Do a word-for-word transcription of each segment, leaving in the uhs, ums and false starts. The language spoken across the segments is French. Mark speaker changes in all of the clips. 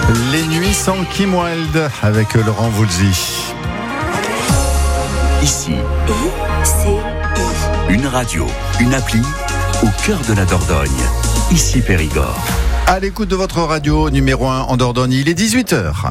Speaker 1: Les nuits sans Kim Wilde avec Laurent Voulzy.
Speaker 2: Ici,
Speaker 3: I C I.
Speaker 2: une radio, une appli au cœur de la Dordogne. Ici Périgord.
Speaker 1: À l'écoute de votre radio numéro un en Dordogne, il est dix-huit heures.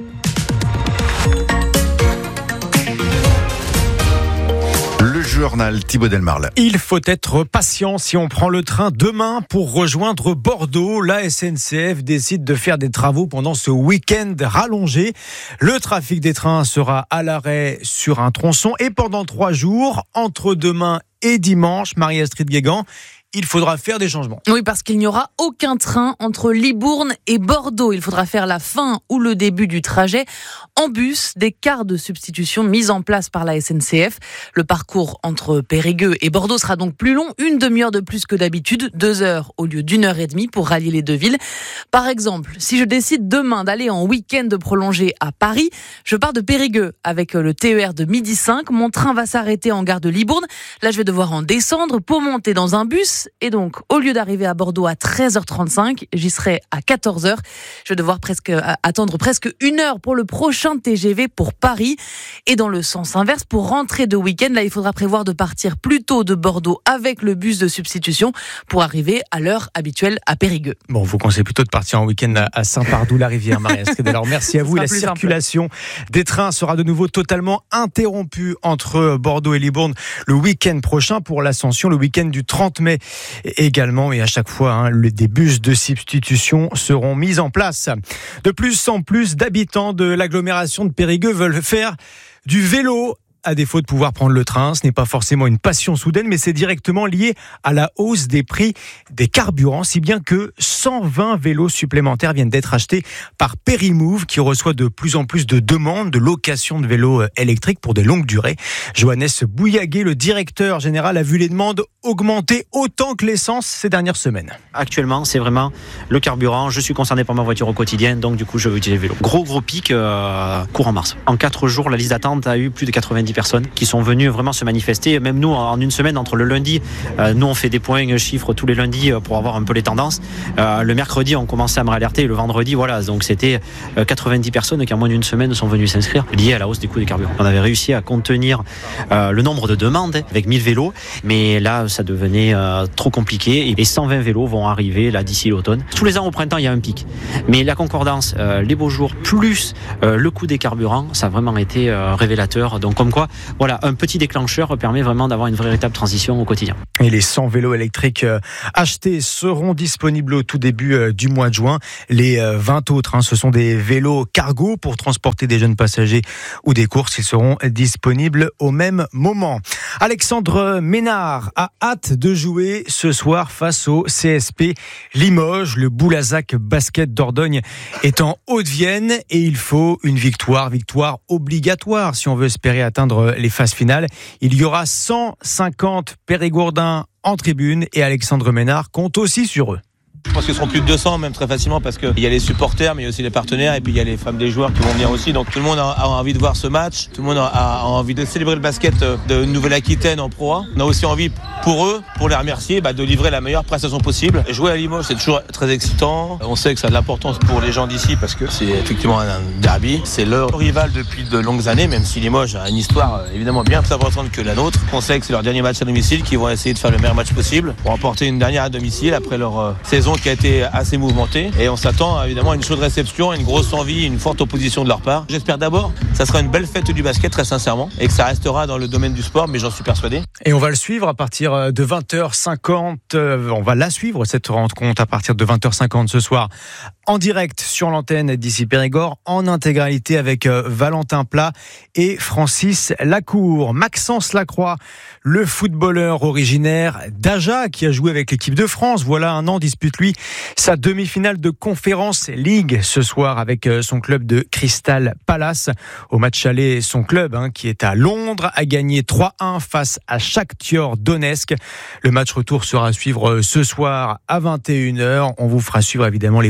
Speaker 1: Le journal Thibaut Delmarle.
Speaker 4: Il faut être patient si on prend le train demain pour rejoindre Bordeaux. La S N C F décide de faire des travaux pendant ce week-end rallongé. Le trafic des trains sera à l'arrêt sur un tronçon et pendant trois jours, entre demain et dimanche, Marie-Astrid Guégan, il faudra faire des changements.
Speaker 5: Oui, parce qu'il n'y aura aucun train entre Libourne et Bordeaux. Il faudra faire la fin ou le début du trajet en bus. Des cars de substitution mis en place par la S N C F. Le parcours entre Périgueux et Bordeaux sera donc plus long, une demi-heure de plus que d'habitude, deux heures au lieu d'une heure et demie pour rallier les deux villes. Par exemple, si je décide demain d'aller en week-end prolongé à Paris, je pars de Périgueux avec le T E R de midi cinq. Mon train va s'arrêter en gare de Libourne. Là, je vais devoir en descendre pour monter dans un bus. Et donc, au lieu d'arriver à Bordeaux à treize heures trente-cinq, j'y serai à quatorze heures. Je vais devoir presque attendre presque une heure pour le prochain T G V pour Paris. Et dans le sens inverse, pour rentrer de week-end, là, il faudra prévoir de partir plus tôt de Bordeaux avec le bus de substitution pour arriver à l'heure habituelle à Périgueux.
Speaker 4: Bon, vous conseillez plutôt de partir en week-end à Saint-Pardoux-la-Rivière, Marie-Astrid. Alors, merci à vous. La circulation des trains sera de nouveau totalement interrompue entre Bordeaux et Libourne le week-end prochain pour l'Ascension, le week-end du trente mai. Également, et à chaque fois, hein, le, des bus de substitution seront mis en place. De plus en plus d'habitants de l'agglomération de Périgueux veulent faire du vélo. À défaut de pouvoir prendre le train, ce n'est pas forcément une passion soudaine, mais c'est directement lié à la hausse des prix des carburants, si bien que cent vingt vélos supplémentaires viennent d'être achetés par Périmove, qui reçoit de plus en plus de demandes de location de vélos électriques pour des longues durées. Johannes Bouillaguet, le directeur général, a vu les demandes augmenter autant que l'essence ces dernières semaines.
Speaker 6: Actuellement, c'est vraiment le carburant. Je suis concerné par ma voiture au quotidien, donc du coup, je veux utiliser le vélo. Gros, gros pic euh, courant mars. En quatre jours, la liste d'attente a eu plus de quatre-vingt-dix personnes qui sont venues vraiment se manifester. Même nous, en une semaine, entre le lundi, euh, nous on fait des points chiffres tous les lundis pour avoir un peu les tendances. Euh, le mercredi, on commençait à me réalerter et le vendredi, voilà. Donc c'était euh, quatre-vingt-dix personnes qui en moins d'une semaine sont venues s'inscrire, liées à la hausse des coûts des carburants. On avait réussi à contenir euh, le nombre de demandes avec mille vélos, mais là, ça devenait euh, trop compliqué. Et les cent vingt vélos vont arriver là d'ici l'automne. Tous les ans au printemps, il y a un pic. Mais la concordance, euh, les beaux jours, plus euh, le coût des carburants, ça a vraiment été euh, révélateur. Donc comme quoi, voilà, un petit déclencheur permet vraiment d'avoir une véritable transition au quotidien.
Speaker 4: Et les cent vélos électriques euh, achetés seront disponibles au tout début euh, du mois de juin. Les euh, vingt autres, hein, ce sont des vélos cargo pour transporter des jeunes passagers ou des courses. Ils seront disponibles au même moment. Alexandre Ménard a hâte de jouer ce soir face au C S P Limoges. Le Boulazac Basket Dordogne est en Haute-Vienne et il faut une victoire, victoire obligatoire si on veut espérer atteindre les phases finales. Il y aura cent cinquante Périgourdins en tribune et Alexandre Ménard compte aussi sur eux.
Speaker 7: Je pense qu'ils seront plus de deux cents, même très facilement, parce qu'il y a les supporters, mais il y a aussi les partenaires, et puis il y a les femmes des joueurs qui vont venir aussi. Donc tout le monde a, a envie de voir ce match, tout le monde a, a envie de célébrer le basket de Nouvelle-Aquitaine en Pro A. On a aussi envie, pour eux, pour les remercier, bah, de livrer la meilleure prestation possible. Jouer à Limoges, c'est toujours très excitant. On sait que ça a de l'importance pour les gens d'ici, parce que c'est effectivement un derby. C'est leur rival depuis de longues années, même si Limoges a une histoire évidemment bien plus importante que la nôtre. On sait que c'est leur dernier match à domicile, qu'ils vont essayer de faire le meilleur match possible pour remporter une dernière à domicile après leur euh, saison qui a été assez mouvementée, et on s'attend évidemment à une chaude réception, une grosse envie, une forte opposition de leur part. J'espère d'abord que ça sera une belle fête du basket, très sincèrement, et que ça restera dans le domaine du sport, mais j'en suis persuadé.
Speaker 4: Et on va le suivre à partir de vingt heures cinquante, on va la suivre cette rencontre à partir de vingt heures cinquante ce soir en direct sur l'antenne d'ici Périgord, en intégralité avec Valentin Plat et Francis Lacour. Maxence Lacroix, le footballeur originaire d'Aja qui a joué avec l'équipe de France, voilà un an, dispute lui sa demi-finale de Conference League ce soir avec son club de Crystal Palace. Au match aller, son club hein, qui est à Londres a gagné trois un face à Shakhtar Donetsk. Le match retour sera à suivre ce soir à vingt et une heures. On vous fera suivre évidemment l'évolution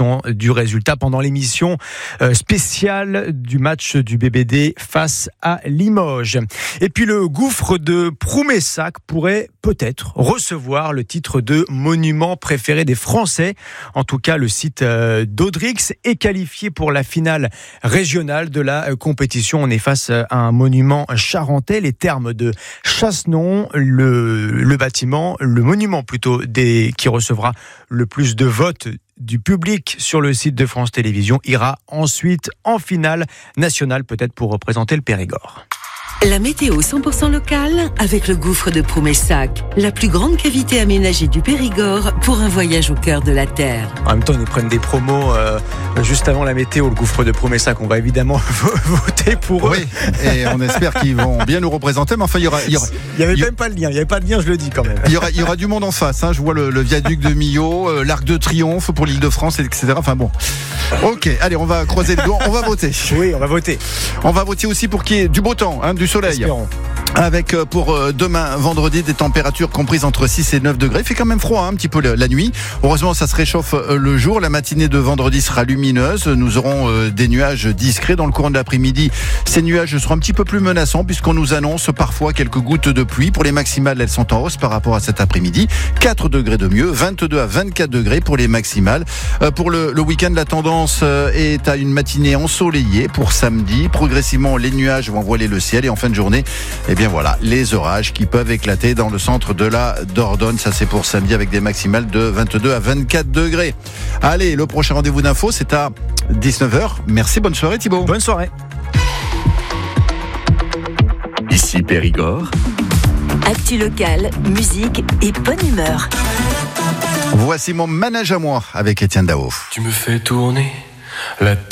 Speaker 4: précision du résultat pendant l'émission spéciale du match du B B D face à Limoges. Et puis le gouffre de Proumessac pourrait peut-être recevoir le titre de monument préféré des Français. En tout cas, le site d'Audrix est qualifié pour la finale régionale de la compétition. On est face à un monument charentais, les termes de Chassenon, le, le bâtiment, le monument plutôt, des, qui recevra le plus de votes du public sur le site de France Télévisions, ira ensuite en finale nationale, peut-être pour représenter le Périgord.
Speaker 3: La météo cent pour cent locale avec le gouffre de Proumessac, la plus grande cavité aménagée du Périgord pour un voyage au cœur de la Terre.
Speaker 4: En même temps, ils nous prennent des promos euh, juste avant la météo, le gouffre de Proumessac. On va évidemment voter pour eux.
Speaker 1: Oui, et on espère qu'ils vont bien nous représenter. Mais enfin, il y aura. Il y aura,
Speaker 4: il y avait
Speaker 1: il y...
Speaker 4: même pas de lien. Il n'y avait pas de lien, je le dis quand même.
Speaker 1: Il y aura, il y aura du monde en face. Hein. Je vois le, le viaduc de Millau, euh, l'Arc de Triomphe pour l'Île-de-France, et cetera. Enfin bon. Ok, allez, on va croiser le doigt. On va voter.
Speaker 4: Oui, on va voter.
Speaker 1: On va voter aussi pour qu'il y ait du beau temps, hein, du soleil.
Speaker 4: Espérons.
Speaker 1: Avec pour demain vendredi des températures comprises entre six et neuf degrés. Il fait quand même froid hein, un petit peu la nuit. Heureusement ça se réchauffe le jour. La matinée de vendredi sera lumineuse. Nous aurons des nuages discrets dans le courant de l'après-midi. Ces nuages seront un petit peu plus menaçants puisqu'on nous annonce parfois quelques gouttes de pluie. Pour les maximales, elles sont en hausse par rapport à cet après-midi. quatre degrés de mieux, vingt-deux à vingt-quatre degrés pour les maximales. Pour le, le week-end, la tendance est à une matinée ensoleillée pour samedi. Progressivement, les nuages vont voiler le ciel et en fin de journée, eh bien voilà, les orages qui peuvent éclater dans le centre de la Dordogne. Ça, c'est pour samedi avec des maximales de vingt-deux à vingt-quatre degrés. Allez, le prochain rendez-vous d'info, c'est à dix-neuf heures. Merci, bonne soirée Thibaut.
Speaker 4: Bonne soirée.
Speaker 2: Ici Périgord.
Speaker 3: Actu locale, musique et bonne humeur.
Speaker 1: Voici mon manège à moi avec Étienne Dao.
Speaker 8: Tu me fais tourner la